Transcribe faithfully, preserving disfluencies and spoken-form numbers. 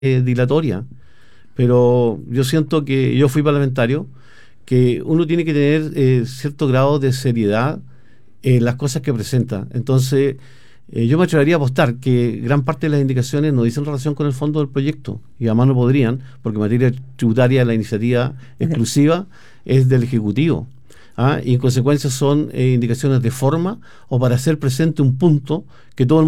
eh, dilatoria. Pero yo siento que yo fui parlamentario, que uno tiene que tener eh, cierto grado de seriedad en las cosas que presenta. Entonces, eh, yo me atrevería a apostar que gran parte de las indicaciones no dicen relación con el fondo del proyecto, y además no podrían, porque en materia tributaria la iniciativa exclusiva es del Ejecutivo. ¿Ah? Y en consecuencia son eh, indicaciones de forma o para hacer presente un punto que todo el